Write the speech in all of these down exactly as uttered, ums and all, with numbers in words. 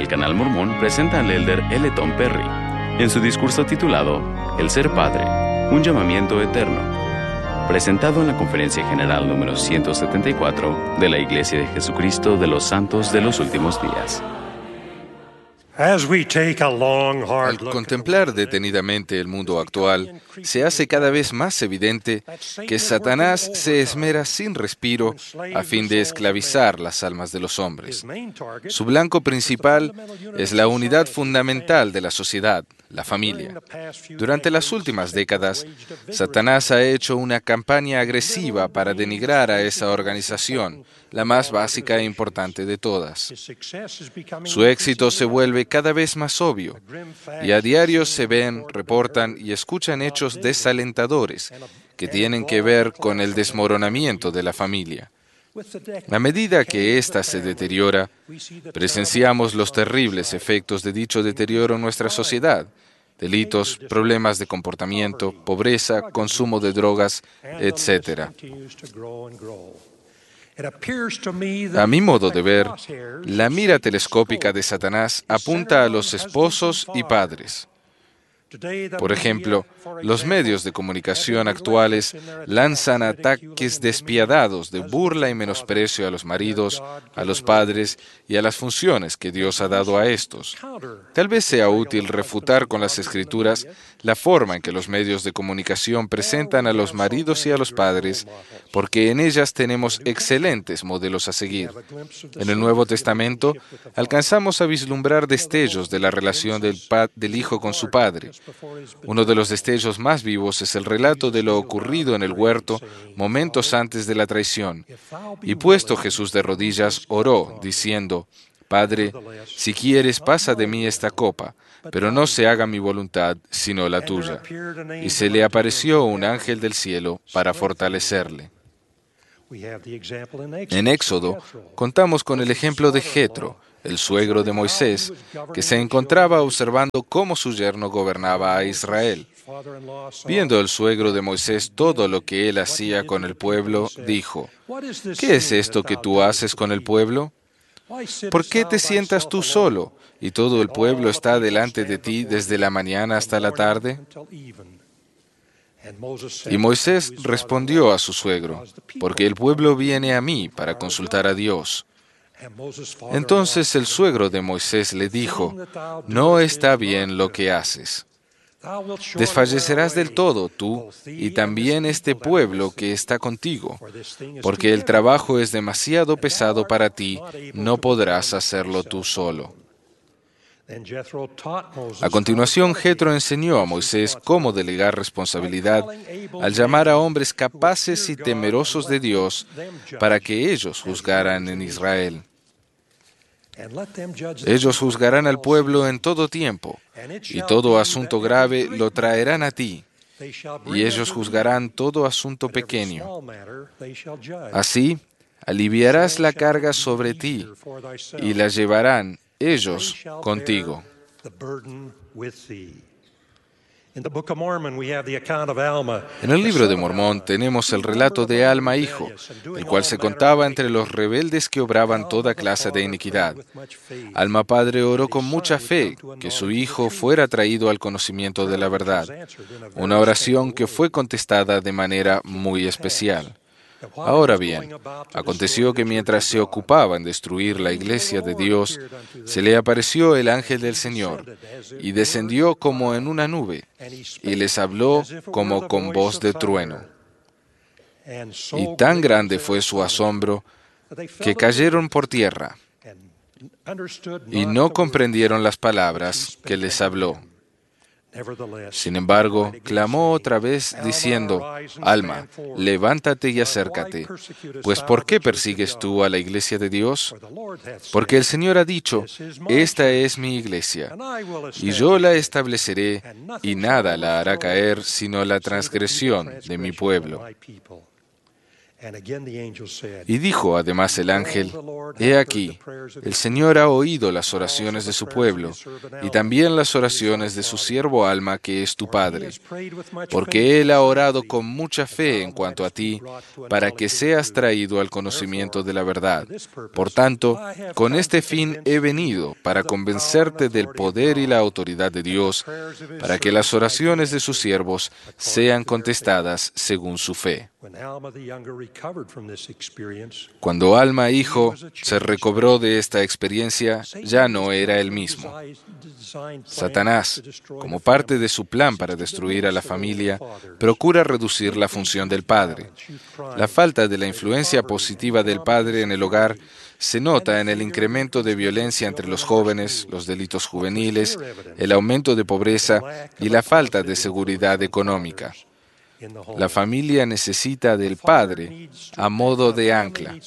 El Canal Mormón presenta al elder L. Tom Perry en su discurso titulado El Ser Padre, un llamamiento eterno, presentado en la Conferencia General número ciento setenta y cuatro de la Iglesia de Jesucristo de los Santos de los Últimos Días. Al contemplar detenidamente el mundo actual, se hace cada vez más evidente que Satanás se esmera sin respiro a fin de esclavizar las almas de los hombres. Su blanco principal es la unidad fundamental de la sociedad, la familia. Durante las últimas décadas, Satanás ha hecho una campaña agresiva para denigrar a esa organización, la más básica e importante de todas. Su éxito se vuelve cada vez más obvio, y a diario se ven, reportan y escuchan hechos desalentadores que tienen que ver con el desmoronamiento de la familia. A medida que ésta se deteriora, presenciamos los terribles efectos de dicho deterioro en nuestra sociedad: delitos, problemas de comportamiento, pobreza, consumo de drogas, etcétera. A mi modo de ver, la mira telescópica de Satanás apunta a los esposos y padres. Por ejemplo, los medios de comunicación actuales lanzan ataques despiadados de burla y menosprecio a los maridos, a los padres y a las funciones que Dios ha dado a estos. Tal vez sea útil refutar con las Escrituras la forma en que los medios de comunicación presentan a los maridos y a los padres, porque en ellas tenemos excelentes modelos a seguir. En el Nuevo Testamento alcanzamos a vislumbrar destellos de la relación del, pa- del hijo con su padre. Uno de los destellos más vivos es el relato de lo ocurrido en el huerto momentos antes de la traición. Y puesto Jesús de rodillas, oró, diciendo: Padre, si quieres, pasa de mí esta copa, pero no se haga mi voluntad, sino la tuya. Y se le apareció un ángel del cielo para fortalecerle. En Éxodo, contamos con el ejemplo de Jetro, el suegro de Moisés, que se encontraba observando cómo su yerno gobernaba a Israel. Viendo el suegro de Moisés todo lo que él hacía con el pueblo, dijo: ¿Qué es esto que tú haces con el pueblo? ¿Por qué te sientas tú solo y todo el pueblo está delante de ti desde la mañana hasta la tarde? Y Moisés respondió a su suegro: porque el pueblo viene a mí para consultar a Dios. Entonces el suegro de Moisés le dijo: no está bien lo que haces. Desfallecerás del todo tú y también este pueblo que está contigo, porque el trabajo es demasiado pesado para ti, no podrás hacerlo tú solo. A continuación, Jetro enseñó a Moisés cómo delegar responsabilidad al llamar a hombres capaces y temerosos de Dios para que ellos juzgaran en Israel. Ellos juzgarán al pueblo en todo tiempo, y todo asunto grave lo traerán a ti, y ellos juzgarán todo asunto pequeño. Así, aliviarás la carga sobre ti, y la llevarán ellos contigo. En el libro de Mormón tenemos el relato de Alma hijo, el cual se contaba entre los rebeldes que obraban toda clase de iniquidad. Alma padre oró con mucha fe que su hijo fuera traído al conocimiento de la verdad, una oración que fue contestada de manera muy especial. Ahora bien, aconteció que mientras se ocupaba en destruir la iglesia de Dios, se le apareció el ángel del Señor, y descendió como en una nube, y les habló como con voz de trueno. Y tan grande fue su asombro, que cayeron por tierra, y no comprendieron las palabras que les habló. Sin embargo, clamó otra vez diciendo: Alma, levántate y acércate, pues ¿por qué persigues tú a la iglesia de Dios? Porque el Señor ha dicho: esta es mi iglesia, y yo la estableceré, y nada la hará caer sino la transgresión de mi pueblo. Y dijo además el ángel: He aquí, el Señor ha oído las oraciones de su pueblo, y también las oraciones de su siervo Alma, que es tu padre, porque él ha orado con mucha fe en cuanto a ti, para que seas traído al conocimiento de la verdad. Por tanto, con este fin he venido, para convencerte del poder y la autoridad de Dios, para que las oraciones de sus siervos sean contestadas según su fe. Cuando Alma hijo se recobró de esta experiencia, ya no era el mismo. Satanás, como parte de su plan para destruir a la familia, procura reducir la función del padre. La falta de la influencia positiva del padre en el hogar se nota en el incremento de violencia entre los jóvenes, los delitos juveniles, el aumento de pobreza y la falta de seguridad económica. La familia necesita del padre a modo de ancla.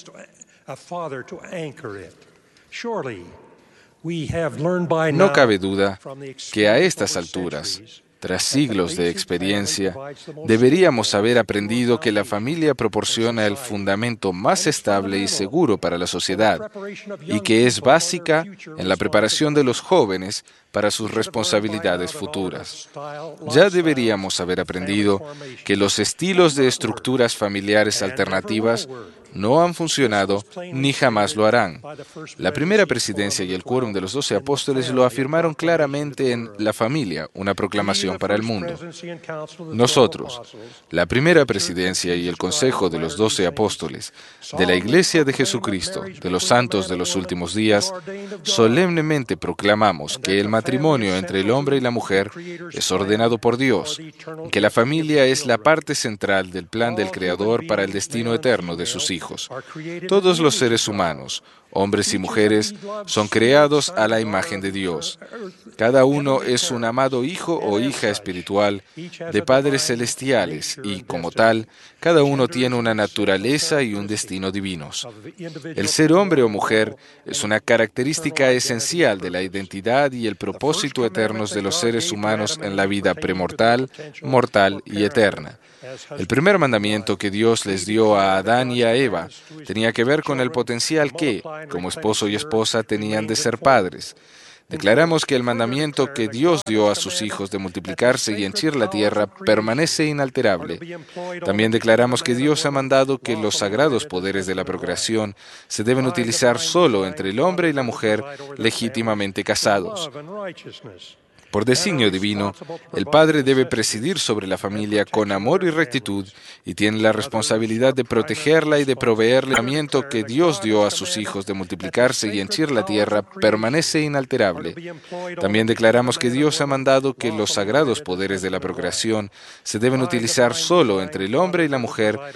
No cabe duda que a estas alturas, tras siglos de experiencia, deberíamos haber aprendido que la familia proporciona el fundamento más estable y seguro para la sociedad y que es básica en la preparación de los jóvenes para sus responsabilidades futuras. Ya deberíamos haber aprendido que los estilos de estructuras familiares alternativas no han funcionado ni jamás lo harán. La primera presidencia y el quórum de los doce apóstoles lo afirmaron claramente en La familia, una proclamación para el mundo. Nosotros, la primera presidencia y el consejo de los doce apóstoles, de la Iglesia de Jesucristo, de los santos de los últimos días, solemnemente proclamamos que el matrimonio entre el hombre y la mujer es ordenado por Dios, y que la familia es la parte central del plan del Creador para el destino eterno de sus hijos. Todos los seres humanos, hombres y mujeres, son creados a la imagen de Dios. Cada uno es un amado hijo o hija espiritual de padres celestiales y, como tal, cada uno tiene una naturaleza y un destino divinos. El ser hombre o mujer es una característica esencial de la identidad y el propósito eternos de los seres humanos en la vida premortal, mortal y eterna. El primer mandamiento que Dios les dio a Adán y a Eva tenía que ver con el potencial que, como esposo y esposa, tenían de ser padres. Declaramos que el mandamiento que Dios dio a sus hijos de multiplicarse y henchir la tierra permanece inalterable. También declaramos que Dios ha mandado que los sagrados poderes de la procreación se deben utilizar solo entre el hombre y la mujer legítimamente casados. Por designio divino, el padre debe presidir sobre la familia con amor y rectitud y tiene la responsabilidad de protegerla y de proveerle el mandamiento que Dios dio a sus hijos de multiplicarse y henchir la tierra permanece inalterable. También declaramos que Dios ha mandado que los sagrados poderes de la procreación se deben utilizar solo entre el hombre y la mujer